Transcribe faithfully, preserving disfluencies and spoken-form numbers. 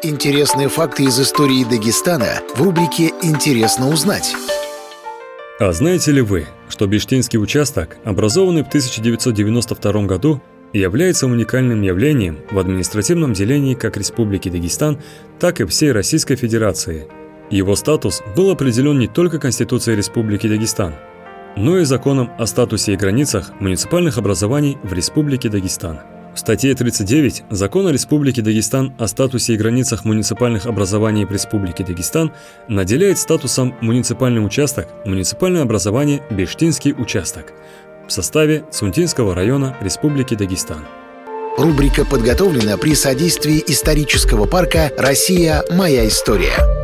Интересные факты из истории Дагестана в рубрике «Интересно узнать». А знаете ли вы, что Биштинский участок, образованный в тысяча девятьсот девяносто втором году, является уникальным явлением в административном делении как Республики Дагестан, так и всей Российской Федерации. Его статус был определен не только Конституцией Республики Дагестан, но и законом о статусе и границах муниципальных образований в Республике Дагестан. В статье тридцать девять Закона Республики Дагестан о статусе и границах муниципальных образований в Республике Дагестан наделяет статусом муниципальный участок муниципальное образование Биштинский участок в составе Цунтинского района Республики Дагестан. Рубрика подготовлена при содействии исторического парка «Россия. Моя история».